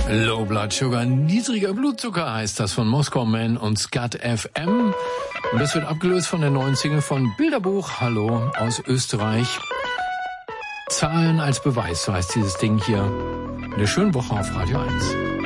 Low Blood Sugar, niedriger Blutzucker heißt das von Moskau Man und Skat FM. Und das wird abgelöst von der neuen Single von Bilderbuch, hallo, aus Österreich. Zahlen als Beweis, so heißt dieses Ding hier. Eine schöne Woche auf Radio 1.